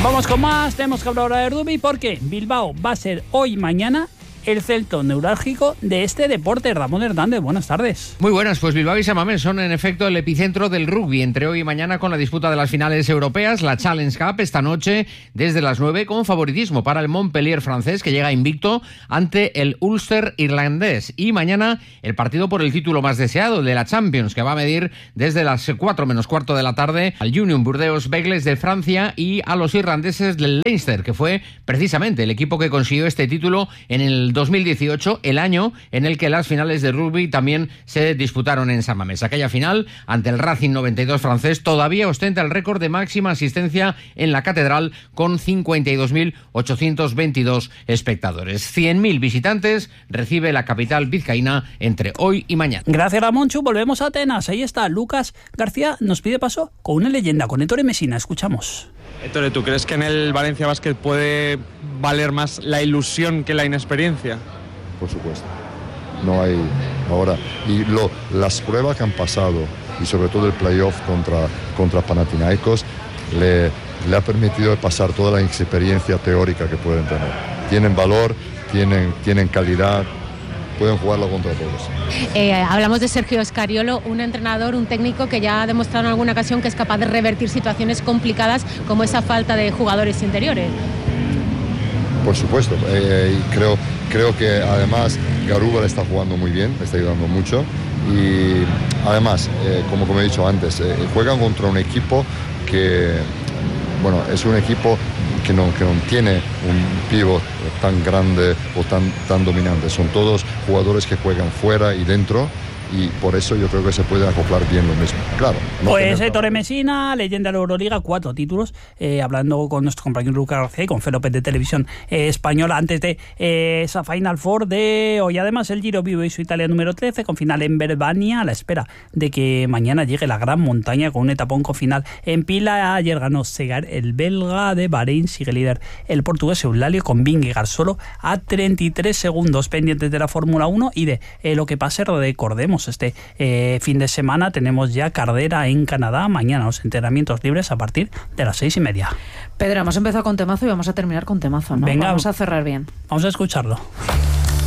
Vamos con más, tenemos que hablar ahora de rugby porque Bilbao va a ser hoy y mañana el centro neurálgico de este deporte. Ramón Hernández, buenas tardes. Muy buenas, pues Bilbao y San Mamés son en efecto el epicentro del rugby entre hoy y mañana con la disputa de las finales europeas, la Challenge Cup esta noche desde las 9 con favoritismo para el Montpellier francés que llega invicto ante el Ulster irlandés, y mañana el partido por el título más deseado, el de la Champions, que va a medir desde las 4 menos cuarto de la tarde al Union Burdeos Begles de Francia y a los irlandeses del Leinster, que fue precisamente el equipo que consiguió este título en el 2018, el año en el que las finales de rugby también se disputaron en San Mamés. Aquella final ante el Racing 92 francés todavía ostenta el récord de máxima asistencia en la catedral con 52.822 espectadores. 100.000 visitantes recibe la capital vizcaína entre hoy y mañana. Gracias, Ramonchu. Volvemos a Atenas. Ahí está Lucas García, nos pide paso con una leyenda, con Ettore Messina. Escuchamos. Ettore, ¿tú crees que en el Valencia Basket puede valer más la ilusión que la inexperiencia? Por supuesto. No hay ahora. Y las pruebas que han pasado, y sobre todo el playoff contra Panathinaikos, le ha permitido pasar toda la experiencia teórica que pueden tener. Tienen valor, tienen calidad, pueden jugarlo contra todos. Hablamos de Sergio Scariolo, un entrenador, un técnico que ya ha demostrado en alguna ocasión que es capaz de revertir situaciones complicadas como esa falta de jugadores interiores. Por supuesto, y creo que además Garuba le está jugando muy bien, le está ayudando mucho, y además, como he dicho antes, juegan contra un equipo que, bueno, es un equipo que no tiene un pívot tan grande o tan dominante. Son todos jugadores que juegan fuera y dentro, y por eso yo creo que se puede acoplar bien lo mismo. Claro. Pues Ettore Messina, leyenda de la Euroliga, 4 títulos, hablando con nuestro compañero Lucas García y con Fe López de Televisión Española antes de esa Final Four de hoy. Además, el Giro Vivo y su Italia número 13 con final en Verbania, a la espera de que mañana llegue la gran montaña con un etapón con final en Pila. Ayer ganó Segar, el belga de Bahrein, sigue líder el portugués Eulalio con Vingegaard solo a 33 segundos. Pendientes de la Fórmula 1 y de lo que pase. Recordemos, este fin de semana tenemos ya carrera en Canadá. Mañana los entrenamientos libres a partir de las 6:30. Pedro, hemos empezado con temazo y vamos a terminar con temazo, ¿no? Venga, vamos a cerrar bien. Vamos a escucharlo.